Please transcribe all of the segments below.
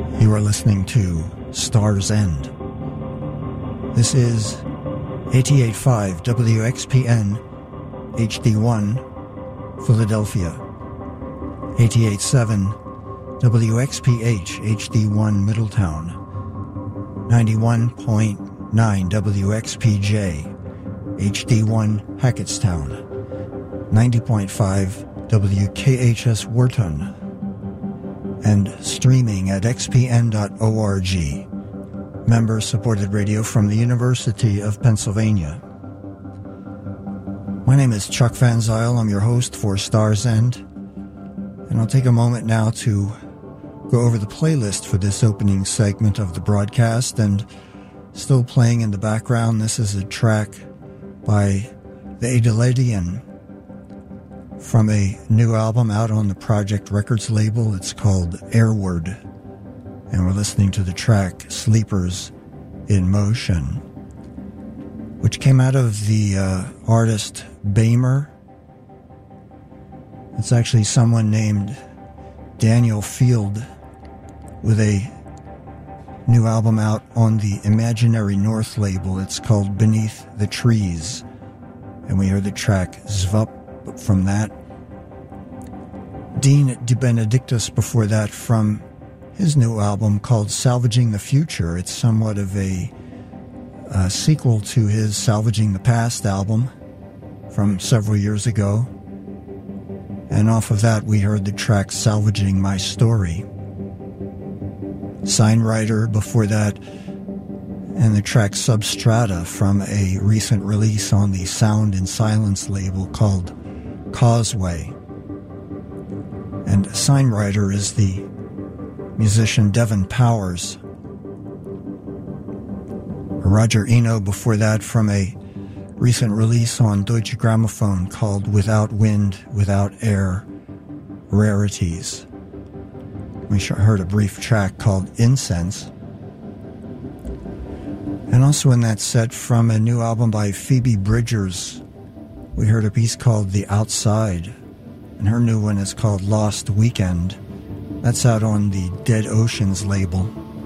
You are listening to Star's End. This is 88.5 WXPN HD1 Philadelphia, 88.7 WXPH HD1 Middletown, 91.9 WXPJ HD1 Hackettstown, 90.5 WKHS Wharton, and streaming at xpn.org. Member-supported radio from the University of Pennsylvania. My name is Chuck Van Zyl. I'm your host for Star's End. And I'll take a moment now to go over the playlist for this opening segment of the broadcast. And still playing in the background, this is a track by the Adelidian from a new album out on the Project Records label. It's called Airward, and we're listening to the track Sleepers in Motion, which came out of the artist Bamer. It's actually someone named Daniel Field with a new album out on the Imaginary North label. It's called Beneath the Trees, and we heard the track Zvup from that. Dean De Benedictus before that from his new album called Salvaging the Future. It's somewhat of a sequel to his Salvaging the Past album from several years ago. And off of that we heard the track Salvaging My Story. Signwriter before that, and the track Substrata from a recent release on the Sound and Silence label called Causeway. And signwriter is the musician Devin Powers. Roger Eno before that from a recent release on Deutsche Grammophon called Without Wind, Without Air, Rarities. We heard a brief track called Incense. And also in that set from a new album by Phoebe Bridgers, we heard a piece called The Outside, and her new one is called Lost Weekend. That's out on the Dead Oceans label.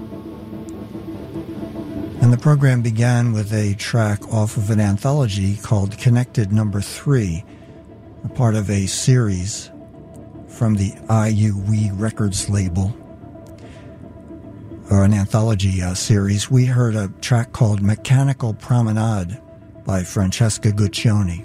And the program began with a track off of an anthology called Connected Number 3, a part of a series from the IUE Records label, or an anthology series. We heard a track called Mechanical Promenade by Francesca Guccione.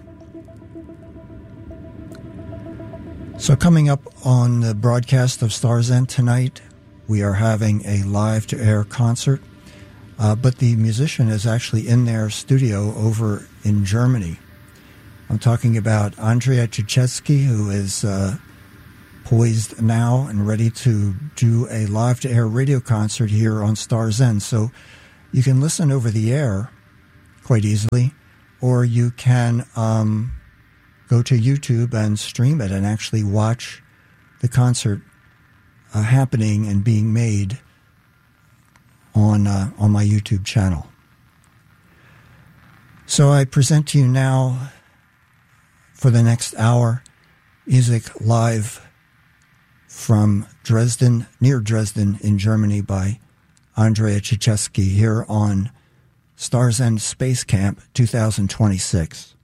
So coming up on the broadcast of Star's End tonight, we are having a live-to-air concert, but the musician is actually in their studio over in Germany. I'm talking about Andrea Cichetsky, who is poised now and ready to do a live-to-air radio concert here on Star's End. So you can listen over the air quite easily, or you can go to YouTube and stream it and actually watch the concert happening and being made on my YouTube channel. So I present to you now, for the next hour, music live from Dresden, near Dresden in Germany, by Andrea Cichetsky here on Star's End Space Camp 2026.